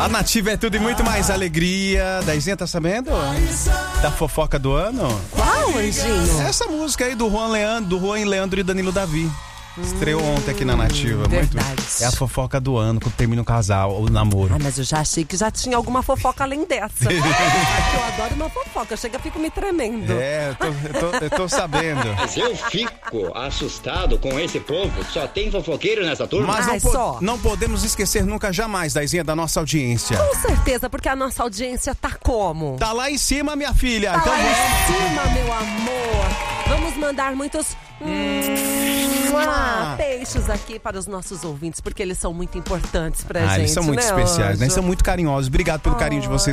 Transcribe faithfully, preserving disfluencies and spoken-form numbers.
A Nativa é tudo e muito mais alegria. Daizinha, tá sabendo? Da fofoca do ano? Qual, Anjinho? Essa música aí do Juan Leandro, do Juan Leandro e Danilo Davi. Estreou ontem aqui na Nativa. Verdade. Muito. É a fofoca do ano, quando termina o casal, o namoro. Ah, mas eu já achei que já tinha alguma fofoca além dessa. Eu adoro uma fofoca, chega, fico me tremendo. É, eu tô, eu tô, eu tô sabendo. Mas eu fico assustado com esse povo. Só tem fofoqueiro nessa turma. Mas Ai, não, po- só. não podemos esquecer nunca jamais, Daizinha, da nossa audiência. Com certeza, porque a nossa audiência tá como? Tá lá em cima, minha filha. Tá Então lá vamos- em cima, meu amor. Vamos mandar muitos hum, ah, peixes aqui para os nossos ouvintes, porque eles são muito importantes pra Ah, gente, eles são muito né, especiais, né? Anjo? Eles são muito carinhosos. Obrigado pelo carinho de vocês.